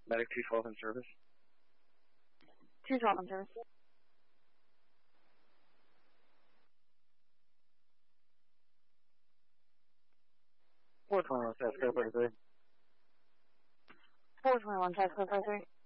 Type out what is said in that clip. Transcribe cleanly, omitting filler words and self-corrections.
Medic 212 in service. 212 in service. Four 21 South Code 33. 421 South Code 33.